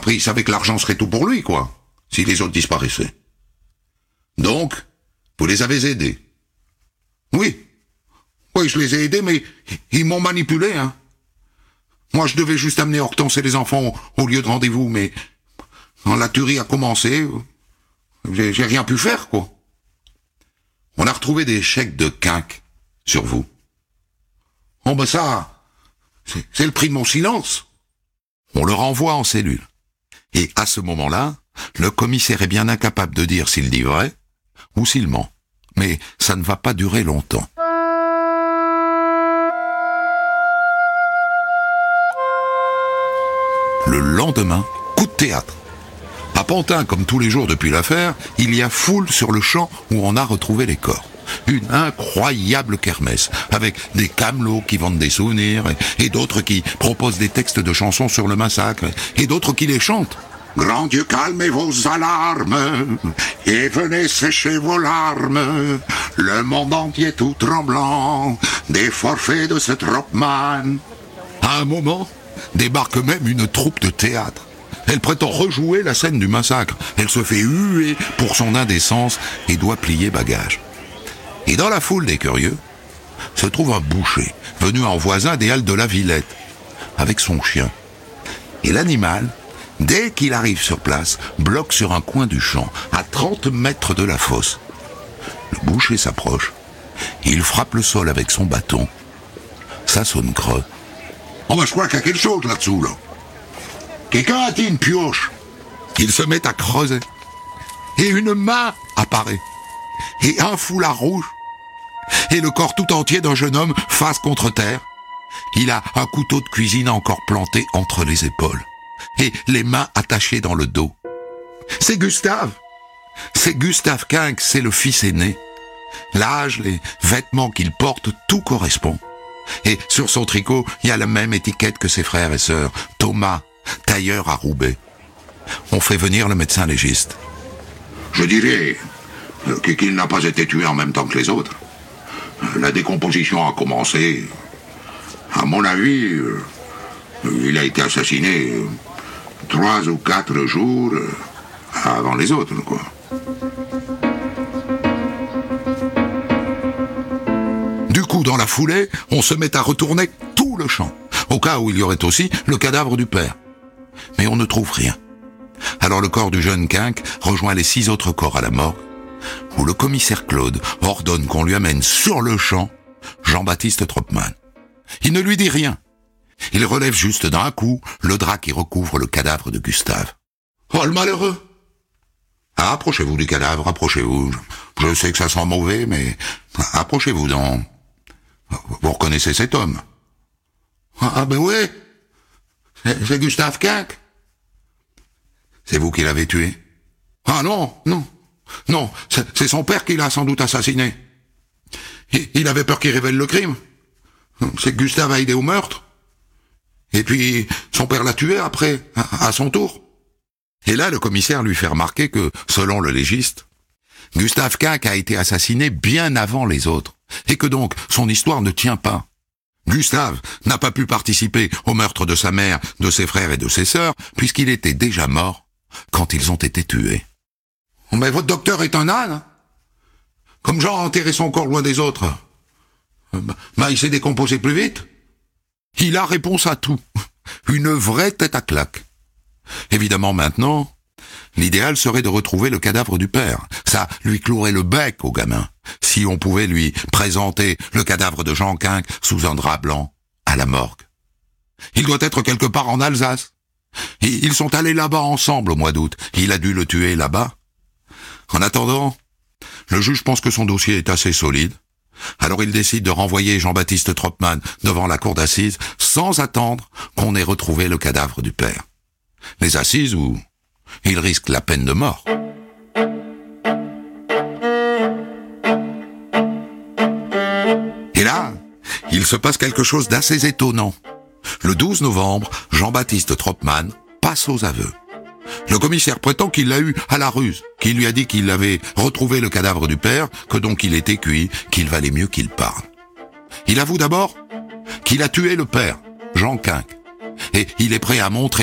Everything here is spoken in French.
Après, il savait que l'argent serait tout pour lui, quoi, si les autres disparaissaient. Donc, vous les avez aidés. Oui, je les ai aidés, mais ils m'ont manipulé, hein. Moi, je devais juste amener Hortense et les enfants au lieu de rendez-vous, mais quand la tuerie a commencé, j'ai rien pu faire, quoi. On a retrouvé des chèques de quinque sur vous. Oh ben ça, c'est le prix de mon silence. On le renvoie en cellule. Et à ce moment-là, le commissaire est bien incapable de dire s'il dit vrai ou s'il ment. Mais ça ne va pas durer longtemps. Le lendemain, coup de théâtre. À Pantin, comme tous les jours depuis l'affaire, il y a foule sur le champ où on a retrouvé les corps. Une incroyable kermesse, avec des camelots qui vendent des souvenirs, et d'autres qui proposent des textes de chansons sur le massacre, et d'autres qui les chantent. Grand Dieu, calmez vos alarmes, et venez sécher vos larmes, le monde entier tout tremblant, des forfaits de ce Tropman. À un moment, débarque même une troupe de théâtre. Elle prétend rejouer la scène du massacre. Elle se fait huer pour son indécence et doit plier bagage. Et dans la foule des curieux, se trouve un boucher, venu en voisin des Halles de la Villette, avec son chien. Et l'animal, dès qu'il arrive sur place, bloque sur un coin du champ, à 30 mètres de la fosse. Le boucher s'approche. Il frappe le sol avec son bâton. Ça sonne creux. Oh ben je crois qu'il y a quelque chose là-dessous, là. Quelqu'un a dit une pioche. Il se met à creuser. Et une main apparaît. Et un foulard rouge. Et le corps tout entier d'un jeune homme face contre terre. Il a un couteau de cuisine encore planté entre les épaules. Et les mains attachées dans le dos. C'est Gustave. C'est Gustave Quinque, c'est le fils aîné. L'âge, les vêtements qu'il porte, tout correspond. Et sur son tricot, il y a la même étiquette que ses frères et sœurs. Thomas, tailleur à Roubaix. On fait venir le médecin légiste. Je dirais qu'il n'a pas été tué en même temps que les autres. La décomposition a commencé. À mon avis, il a été assassiné 3 ou 4 jours avant les autres, quoi. Du coup, dans la foulée, on se met à retourner tout le champ, au cas où il y aurait aussi le cadavre du père. Mais on ne trouve rien. Alors le corps du jeune Quinque rejoint les 6 autres corps à la morgue, où le commissaire Claude ordonne qu'on lui amène sur le champ Jean-Baptiste Tropman. Il ne lui dit rien. Il relève juste d'un coup le drap qui recouvre le cadavre de Gustave. Oh, le malheureux! Ah, approchez-vous du cadavre, approchez-vous. Je sais que ça sent mauvais, mais approchez-vous donc. Vous reconnaissez cet homme? Ah ben oui, c'est Gustave Quinque. C'est vous qui l'avez tué? Ah non, c'est son père qui l'a sans doute assassiné. Il avait peur qu'il révèle le crime. C'est que Gustave a aidé au meurtre. Et puis, son père l'a tué après, à son tour. Et là, le commissaire lui fait remarquer que, selon le légiste, Gustave Quinque a été assassiné bien avant les autres, et que donc son histoire ne tient pas. Gustave n'a pas pu participer au meurtre de sa mère, de ses frères et de ses sœurs, puisqu'il était déjà mort quand ils ont été tués. Mais votre docteur est un âne. Comme Jean a enterré son corps loin des autres, il s'est décomposé plus vite. Il a réponse à tout. Une vraie tête à claque. Évidemment, maintenant, l'idéal serait de retrouver le cadavre du père. Ça lui clouerait le bec au gamin, si on pouvait lui présenter le cadavre de Jean Quinque sous un drap blanc, à la morgue. Il doit être quelque part en Alsace. Ils sont allés là-bas ensemble au mois d'août. Il a dû le tuer là-bas. En attendant, le juge pense que son dossier est assez solide. Alors il décide de renvoyer Jean-Baptiste Tropman devant la cour d'assises sans attendre qu'on ait retrouvé le cadavre du père. Les assises où il risque la peine de mort. Et là, il se passe quelque chose d'assez étonnant. Le 12 novembre, Jean-Baptiste Tropman passe aux aveux. Le commissaire prétend qu'il l'a eu à la ruse, qu'il lui a dit qu'il avait retrouvé le cadavre du père, que donc il était cuit, qu'il valait mieux qu'il parle. Il avoue d'abord qu'il a tué le père, Jean Quinque, et il est prêt à montrer